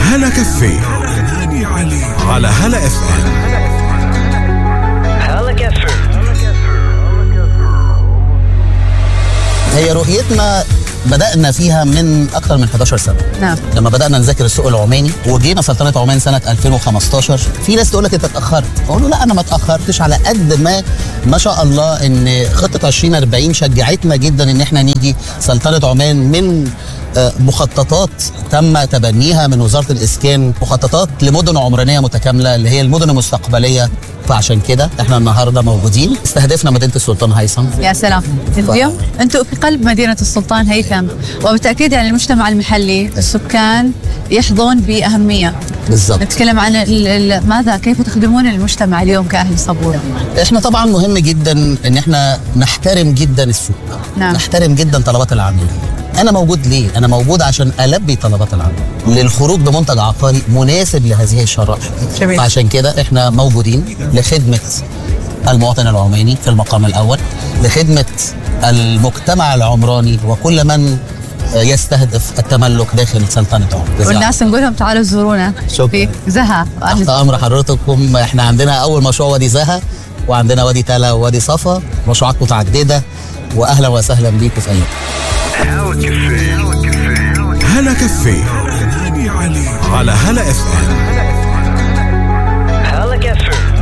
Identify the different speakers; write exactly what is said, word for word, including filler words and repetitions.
Speaker 1: هلا كافيه على هلا اف ام. هلا كافيه.
Speaker 2: هي رؤيتنا بدأنا فيها من أكثر من إحدى عشرة سنة.
Speaker 3: نعم.
Speaker 2: لما بدأنا نذاكر السوق العماني وجينا سلطنة عمان سنة ألفين وخمستاشر، في ناس تقول لك أنت اتأخرت، أقول له لا أنا ما اتأخرتش، على قد ما ما شاء الله إن خطة عشرين أربعين شجعتنا جدا إن إحنا نيجي سلطنة عمان من مخططات تم تبنيها من وزارة الإسكان، مخططات لمدن عمرانية متكاملة اللي هي المدن المستقبلية. فعشان كده احنا النهارده موجودين، استهدفنا مدينه السلطان هيثم.
Speaker 3: يا سلام. اليوم انتم في قلب مدينه السلطان هيثم، وبالتاكيد يعني المجتمع المحلي السكان يحظون باهميه.
Speaker 2: بالظبط.
Speaker 3: نتكلم عن ال ال ماذا كيف تخدمون المجتمع اليوم كاهل صبوره؟
Speaker 2: احنا طبعا مهم جدا ان احنا نحترم جدا السوق.
Speaker 3: نعم.
Speaker 2: نحترم جدا طلبات العميل. انا موجود ليه؟ انا موجود عشان البي طلبات العميل للخروج بمنتج عقاري مناسب لهذه الشرائح.
Speaker 3: جميل.
Speaker 2: فعشان كده احنا موجودين لخدمه المواطن العماني في المقام الاول، لخدمه المجتمع العمراني وكل من يستهدف التملك داخل سلطنة عمان.
Speaker 3: والناس نقول لهم تعالوا زورونا في زها.
Speaker 2: تحت امر حضرتكم. احنا عندنا اول مشروع وادي زها، وعندنا وادي تلا ووادي صفا، مشروعات متعدده، واهلا وسهلا بيكم في اي وقت.
Speaker 1: هلا كافيه على هلا اف ام. هلا كافيه.